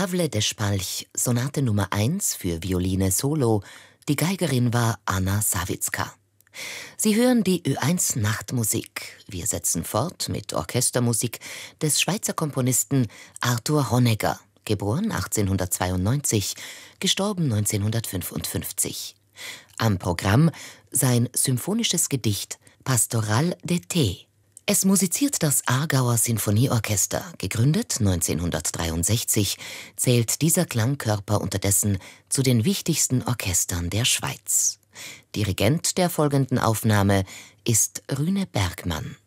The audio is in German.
Pawle Despalch, Sonate Nummer 1 für Violine Solo. Die Geigerin war Anna Sawicka. Sie hören die Ö1 Nachtmusik. Wir setzen fort mit Orchestermusik des Schweizer Komponisten Arthur Honegger, geboren 1892, gestorben 1955. Am Programm sein symphonisches Gedicht Pastoral d'été. Es musiziert das Aargauer Sinfonieorchester. Gegründet 1963, zählt dieser Klangkörper unterdessen zu den wichtigsten Orchestern der Schweiz. Dirigent der folgenden Aufnahme ist Rüne Bergmann.